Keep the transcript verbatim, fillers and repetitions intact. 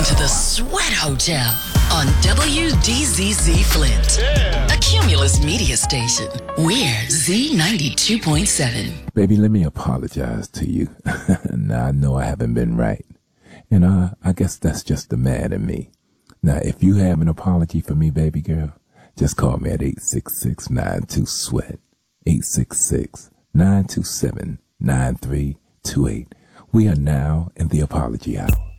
to the Sweat Hotel on W D Z Z Flint, yeah. A Cumulus media station. We're Z ninety-two point seven. Baby, let me apologize to you. Now, I know I haven't been right. And uh, I guess that's just the man in me. Now, if you have an apology for me, baby girl, just call me at eight six six, nine two, SWEAT. eight six six, nine two seven, nine three two eight. We are now in the apology hour.